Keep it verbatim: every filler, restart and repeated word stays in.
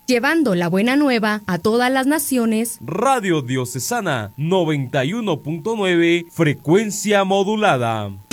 Llevando la buena nueva a todas las naciones. Radio Diocesana noventa y uno punto nueve, frecuencia modulada.